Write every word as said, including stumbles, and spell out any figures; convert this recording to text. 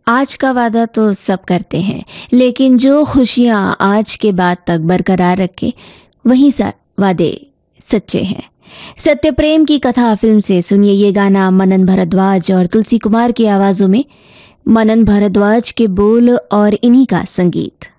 आज का वादा तो सब करते हैं, लेकिन जो खुशियां आज के बाद तक बरकरार रखे वही सा वादे सच्चे हैं। सत्य प्रेम की कथा फिल्म से सुनिए ये गाना मनन भारद्वाज और तुलसी कुमार की आवाजों में। मनन भारद्वाज के बोल और इन्हीं का संगीत।